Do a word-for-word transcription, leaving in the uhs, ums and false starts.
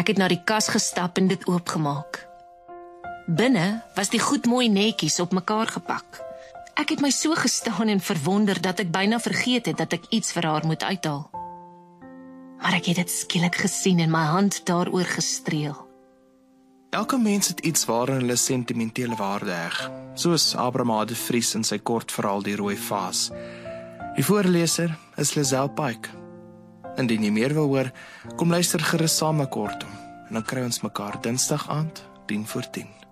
Ek het na die kas gestap en dit oopgemaak. Binne was die goed mooi netjies op mekaar gepak. Ek het my so gestaan en verwonder dat ek byna vergeet het dat ek iets vir haar moet uithaal. Maar ek het dit skielik gesien en my hand daaroor gestreel. Elke mens het iets waarin hulle sentimentele waarde heg, soos Abraham de Vries in sy kort verhaal Die Rooi Vaas. Die voorleser is Lisel Pike. Indien jy meer wil hoor, kom luister gerus saam na Kortom, en dan kry ons mekaar Dinsdag aand, tien voor tien.